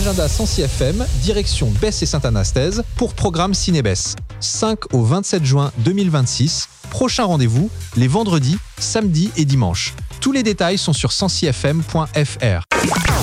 Agenda Sancy FM, direction Besse et Sainte-Anastaise pour programme Ciné-Besse. 5 au 27 juin 2026. Prochain rendez-vous, les vendredis, samedis et dimanches. Tous les détails sont sur sancyfm.fr.